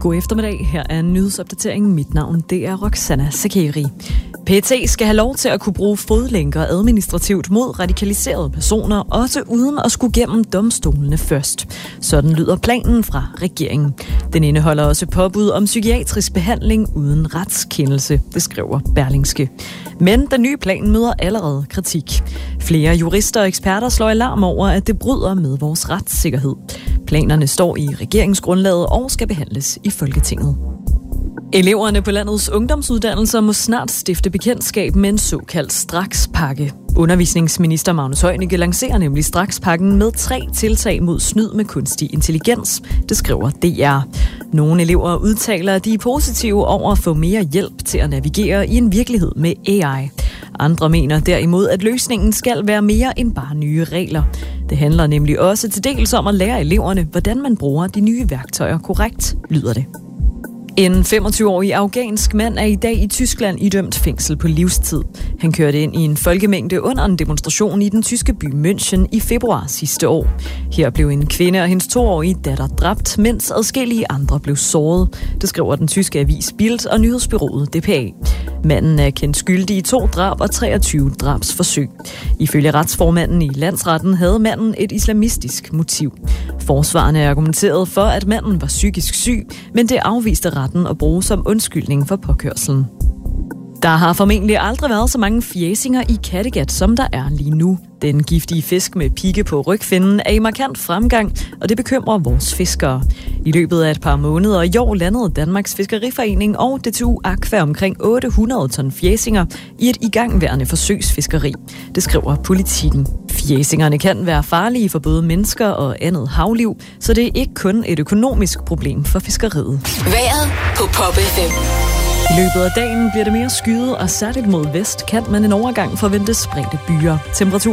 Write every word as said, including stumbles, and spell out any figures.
God eftermiddag. Her er en nyhedsopdatering. Mit navn det er Roxana Sakeri. P E T skal have lov til at kunne bruge fodlænker administrativt mod radikaliserede personer, også uden at skulle gennem domstolene først. Sådan lyder planen fra regeringen. Den indeholder også påbud om psykiatrisk behandling uden retskendelse, det skriver Berlingske. Men den nye plan møder allerede kritik. Flere jurister og eksperter slår alarm over, at det bryder med vores retssikkerhed. Planerne står i regeringsgrundlaget og skal behandles i Folketinget. Eleverne på landets ungdomsuddannelser må snart stifte bekendtskab med en såkaldt strakspakke. Undervisningsminister Magnus Heunicke lancerer nemlig strakspakken med tre tiltag mod snyd med kunstig intelligens, det skriver D R. Nogle elever udtaler, at de er positive over at få mere hjælp til at navigere i en virkelighed med A I. Andre mener derimod, at løsningen skal være mere end bare nye regler. Det handler nemlig også til dels om at lære eleverne, hvordan man bruger de nye værktøjer korrekt, lyder det. En femogtyve-årig afghansk mand er i dag i Tyskland idømt fængsel på livstid. Han kørte ind i en folkemængde under en demonstration i den tyske by München i februar sidste år. Her blev en kvinde og hendes toårige datter dræbt, mens adskillige andre blev såret. Det skriver den tyske avis Bild og nyhedsbureauet D P A. Manden er kendt skyldig i to drab og treogtyve drabsforsøg. Ifølge retsformanden i landsretten havde manden et islamistisk motiv. Forsvarerne argumenterede for, at manden var psykisk syg, men det afviste retten at bruge som undskyldning for påkørslen. Der har formentlig aldrig været så mange fjæsinger i Kattegat, som der er lige nu. Den giftige fisk med pigge på rygfinnen er i markant fremgang, og det bekymrer vores fiskere. I løbet af et par måneder i år landede Danmarks Fiskeriforening og D T U Aqua omkring otte hundrede ton fjæsinger i et igangværende forsøgsfiskeri. Det skriver Politikken. Fjæsingerne kan være farlige for både mennesker og andet havliv, så det er ikke kun et økonomisk problem for fiskeriet. Vejret på Pop F M. I løbet af dagen bliver det mere skyet, og særligt mod vest kan man en overgang forvente spredte byer. Temperatur